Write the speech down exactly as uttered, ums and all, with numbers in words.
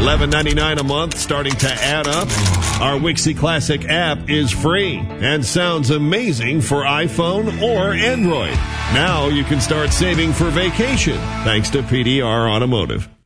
eleven ninety-nine a month, starting to add up. Our Wixie Classic app is free and sounds amazing for iPhone or Android. Now you can start saving for vacation thanks to P D R Automotive.